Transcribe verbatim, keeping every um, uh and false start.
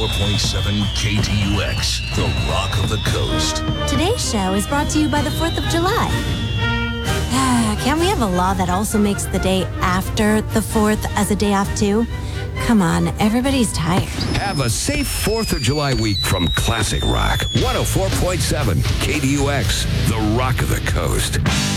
four point seven K T U X, the Rock of the Coast. Today's show is brought to you by the fourth of July. Can't we have a law that also makes the day after the fourth as a day off too? Come on, everybody's tired. Have a safe fourth of July week from Classic Rock. one oh four point seven K D U X, the Rock of the Coast.